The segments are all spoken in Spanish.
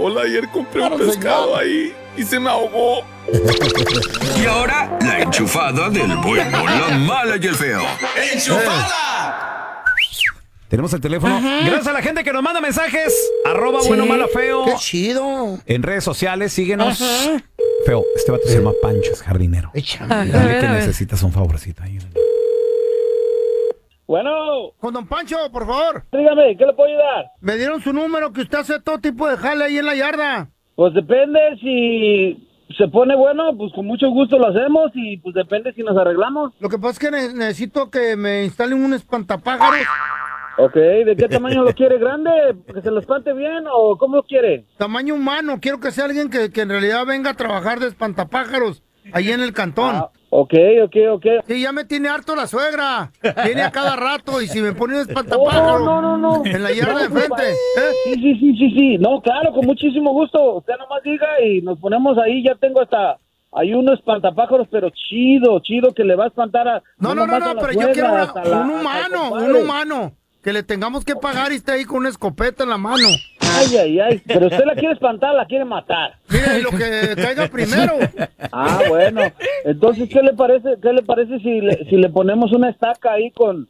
Hola, ayer compré un pescado ahí y se me ahogó. Y ahora, la enchufada del bueno, la mala y el feo. ¡Enchufada! Tenemos el teléfono. Gracias a la gente que nos manda mensajes. @ bueno, mala, feo. ¡Qué chido! En redes sociales, síguenos. Feo, este vato se llama Pancho, es jardinero. Échame. Dile que necesitas un favorcito ahí. Bueno, Con don Pancho, por favor. dígame, ¿qué le puedo ayudar? Me dieron su número, que usted hace todo tipo de jale ahí en la yarda. Pues depende, si se pone bueno, pues con mucho gusto lo hacemos y pues depende si nos arreglamos. Lo que pasa es que necesito que me instalen un espantapájaros. Ok, ¿de qué tamaño lo quiere? ¿Grande? ¿Que se lo espante bien o cómo lo quiere? Tamaño humano. Quiero que sea alguien que en realidad venga a trabajar de espantapájaros ahí en el cantón. Ok. Sí, ya me tiene harto la suegra. Viene a cada rato y si me pone un espantapájaro No. en la yarda de frente. Sí. No, claro, con muchísimo gusto. Usted nomás diga y nos ponemos ahí. Ya tengo hasta... Hay unos espantapájaros, pero chido, que le va a espantar a... No, nomás a la pero yo suegra, quiero hasta la- un hasta el humano, compadre. que le tengamos que pagar y esté ahí con una escopeta en la mano. Ay. Pero usted la quiere espantar, la quiere matar. Mira, y lo que caiga primero. Ah, bueno. Entonces, ¿qué le parece si le ponemos una estaca ahí con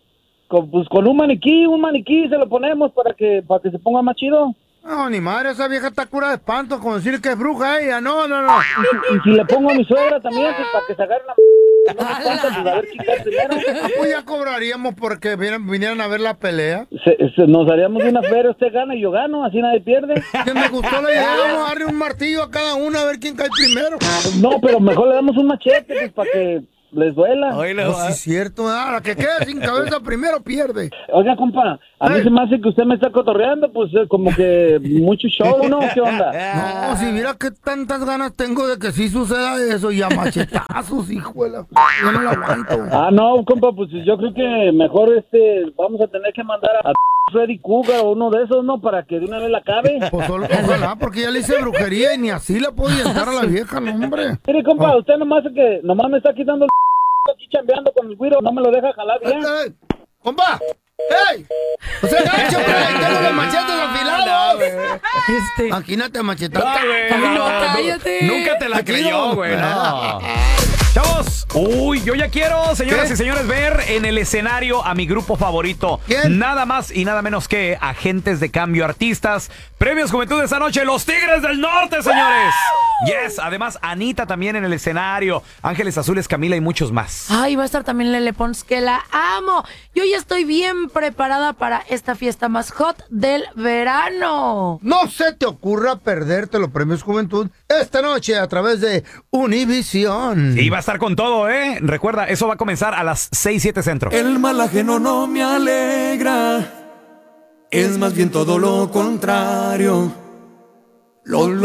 un maniquí se lo ponemos para que se ponga más chido? No, ni madre, esa vieja está cura de espanto, como decir que es bruja ella. No. Y si le pongo a mi suegra también, pues, para que se agarre la... No se espanta, pues, a ver quién cae primero. Pues ya cobraríamos porque vinieran a ver la pelea. Nos haríamos una feria, usted gana y yo gano, así nadie pierde. Que me gustó la idea, vamos a darle un martillo a cada uno a ver quién cae primero. No, pero mejor le damos un machete, pues, para que les duela. Oye, No, sí es cierto, la que queda sin cabeza primero pierde. Oiga, compa, a mí se me hace que usted me está cotorreando, pues como que mucho show, ¿no? ¿Qué onda? No, si mira que tantas ganas tengo de que sí suceda eso y a machetazos, hijo de la... Yo no lo aguanto. Ah, no, compa, pues yo creo que mejor vamos a tener que mandar a Freddy Cougar o uno de esos, ¿no? Para que de una vez la acabe. Pues ojalá, porque ya le hice brujería y ni así la puedo llegar a la vieja, no, hombre. Mire, compa, usted nomás me está quitando el aquí chambeando con el güiro, no me lo deja jalar bien. ¡Ey! ¡Compa! ¡Ey! ¡O sea, gancho, pero tengo los machetes afilados! Imagínate machetar. cállate. Nunca te la creyó, güey. No. Chavos, yo ya quiero, señoras y señores, ver en el escenario a mi grupo favorito. ¿Quién? Nada más y nada menos que Agentes de Cambio Artistas. Premios Juventud de esta noche, los Tigres del Norte, señores. Yes, además Anita también en el escenario, Ángeles Azules, Camila y muchos más. Ay, va a estar también Lele Pons, que la amo. Yo ya estoy bien preparada para esta fiesta más hot del verano. No se te ocurra perderte los premios Juventud esta noche a través de Univisión. Y va a estar con todo, ¿eh? Recuerda, eso va a comenzar a las 6:07 centro. El mal ajeno no me alegra. Es más bien todo lo contrario. Lo